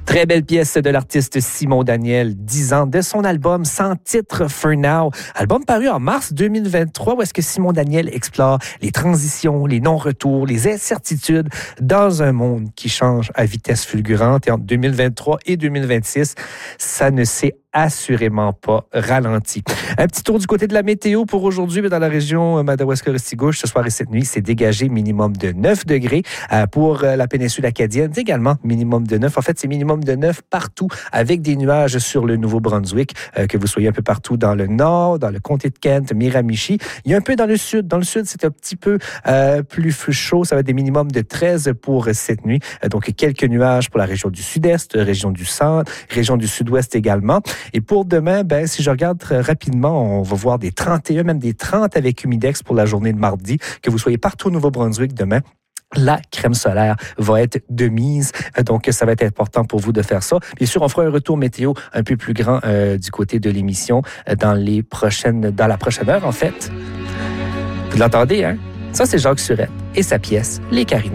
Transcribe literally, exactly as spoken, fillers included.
Très belle pièce de l'artiste Simon Daniel, dix ans, de son album Sans titre For Now. Album paru en mars deux mille vingt-trois, où est-ce que Simon Daniel explore les transitions, les non-retours, les incertitudes dans un monde qui change à vitesse fulgurante. Et entre deux mille vingt-trois et deux mille vingt-six, ça ne s'est assurément pas ralenti. Un petit tour du côté de la météo pour aujourd'hui, mais dans la région Madawaska-Restigouche, ce soir et cette nuit, c'est dégagé minimum de neuf degrés. Euh, pour la péninsule acadienne, c'est également minimum de neuf. En fait, c'est minimum de neuf partout, avec des nuages sur le Nouveau-Brunswick, euh, que vous soyez un peu partout dans le nord, dans le comté de Kent, Miramichi. Il y a un peu dans le sud. Dans le sud, c'est un petit peu euh, plus chaud. Ça va être des minimums de treize pour cette nuit. Euh, donc, quelques nuages pour la région du sud-est, région du centre, région du sud-ouest également. Et pour demain, ben, si je regarde rapidement, on va voir des trente et un, même des trente avec humidex pour la journée de mardi. Que vous soyez partout au Nouveau-Brunswick demain, la crème solaire va être de mise. Donc, ça va être important pour vous de faire ça. Bien sûr, on fera un retour météo un peu plus grand euh, du côté de l'émission euh, dans les prochaines, dans la prochaine heure, en fait. Vous l'entendez, hein? Ça, c'est Jacques Surette et sa pièce « Les Carinos ».